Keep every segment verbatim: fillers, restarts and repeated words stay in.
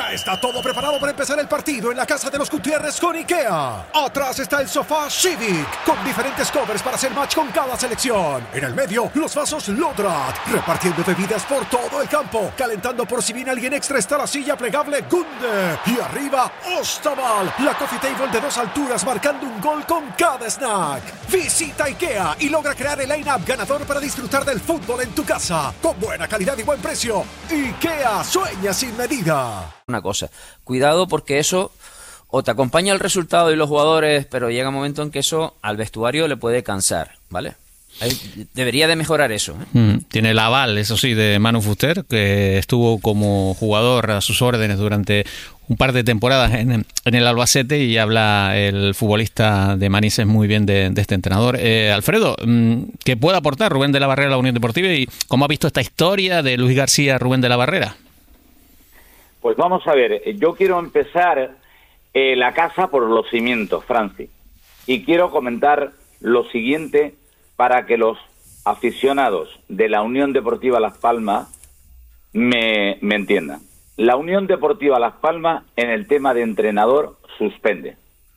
Ya está todo preparado para empezar el partido en la casa de los Gutiérrez con IKEA. Atrás está el sofá Civic, con diferentes covers para hacer match con cada selección. En el medio, los vasos Lodrat, repartiendo bebidas por todo el campo. Calentando por si viene alguien extra está la silla plegable Gunde. Y arriba, Ostaval, la coffee table de dos alturas marcando un gol con cada snack. Visita IKEA y logra crear el line-up ganador para disfrutar del fútbol en tu casa. Con buena calidad y buen precio. IKEA, sueña sin medida. Una cosa, cuidado porque eso o te acompaña el resultado y los jugadores, pero llega un momento en que eso al vestuario le puede cansar, ¿vale? Ahí debería de mejorar eso, ¿eh? Mm, tiene el aval, eso sí, de Manu Fuster, que estuvo como jugador a sus órdenes durante un par de temporadas en, en el Albacete, y habla el futbolista de Manises muy bien de, de este entrenador. Eh, Alfredo, ¿qué puede aportar Rubén de la Barrera a la Unión Deportiva y cómo ha visto esta historia de Luis García Rubén de la Barrera? Pues vamos a ver, yo quiero empezar eh, la casa por los cimientos, Francis, y quiero comentar lo siguiente para que los aficionados de la Unión Deportiva Las Palmas me, me entiendan. La Unión Deportiva Las Palmas en el tema de entrenador suspende.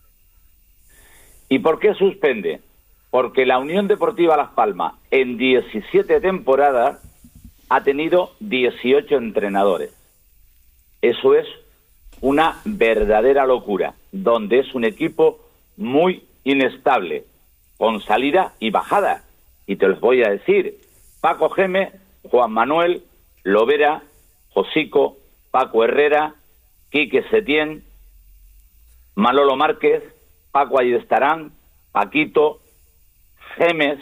¿Y por qué suspende? Porque la Unión Deportiva Las Palmas en diecisiete temporadas ha tenido dieciocho entrenadores. Eso es una verdadera locura, donde es un equipo muy inestable, con salida y bajada. Y te los voy a decir: Paco Gémez, Juan Manuel, Lovera, Josico, Paco Herrera, Quique Setién, Manolo Márquez, Paco Ayestarán, Paquito, Gémez,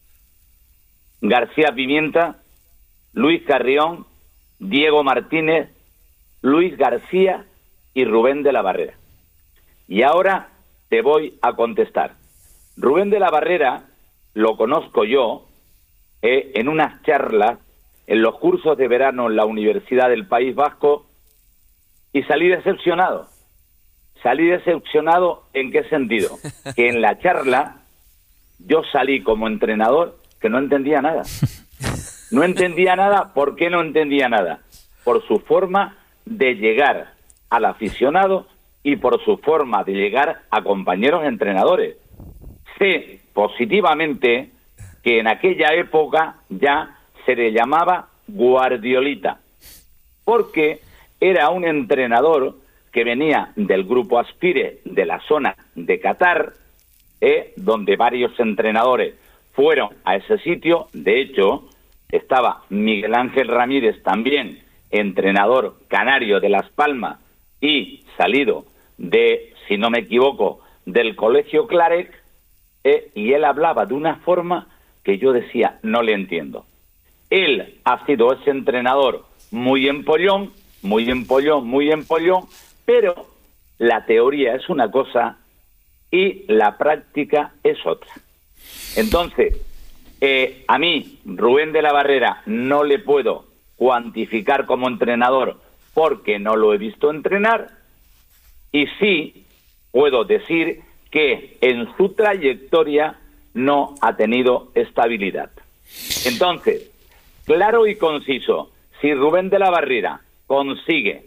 García Pimienta, Luis Carrión, Diego Martínez, Luis García y Rubén de la Barrera. Y ahora te voy a contestar. Rubén de la Barrera lo conozco yo eh, en unas charlas en los cursos de verano en la Universidad del País Vasco, y salí decepcionado. Salí decepcionado ¿en qué sentido? Que en la charla yo salí como entrenador que no entendía nada. No entendía nada. ¿Por qué no entendía nada? Por su forma de llegar al aficionado y por su forma de llegar a compañeros entrenadores. Sé positivamente que en aquella época ya se le llamaba Guardiolita, porque era un entrenador que venía del grupo Aspire de la zona de Qatar, eh, donde varios entrenadores fueron a ese sitio. De hecho, estaba Miguel Ángel Ramírez también, entrenador canario de Las Palmas y salido de, si no me equivoco, del Colegio Clarek, eh, y él hablaba de una forma que yo decía, no le entiendo. Él ha sido ese entrenador muy empollón, muy empollón, muy empollón, pero la teoría es una cosa y la práctica es otra. Entonces, eh, a mí, Rubén de la Barrera, no le puedo cuantificar como entrenador porque no lo he visto entrenar, y sí puedo decir que en su trayectoria no ha tenido estabilidad. Entonces, claro y conciso, si Rubén de la Barrera consigue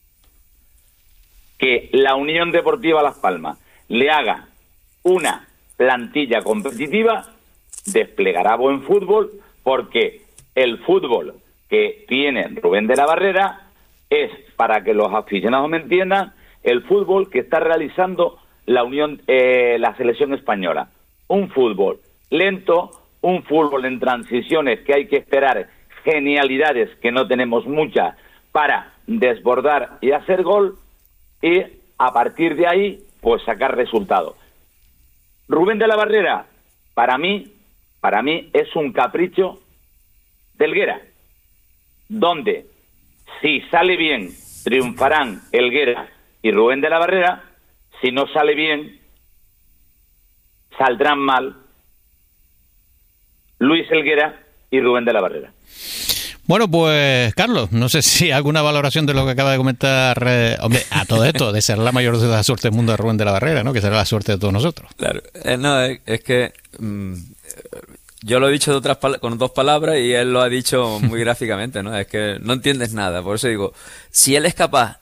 que la Unión Deportiva Las Palmas le haga una plantilla competitiva, desplegará buen fútbol, porque el fútbol que tiene Rubén de la Barrera es, para que los aficionados me entiendan, el fútbol que está realizando la Unión, eh, la selección española. Un fútbol lento, un fútbol en transiciones que hay que esperar genialidades, que no tenemos muchas, para desbordar y hacer gol, y a partir de ahí, pues sacar resultados. Rubén de la Barrera, para mí, para mí es un capricho de Helguera, donde si sale bien triunfarán Helguera y Rubén de la Barrera, si no sale bien saldrán mal Luis Helguera y Rubén de la Barrera. Bueno, pues Carlos, no sé si alguna valoración de lo que acaba de comentar, eh, hombre, a todo esto, de ser la mayor de la suerte del mundo de Rubén de la Barrera, ¿no? Que será la suerte de todos nosotros. Claro, eh, no, es, es que mmm, yo lo he dicho de otras con dos palabras y él lo ha dicho muy gráficamente, ¿no? Es que no entiendes nada, por eso digo, si él es capaz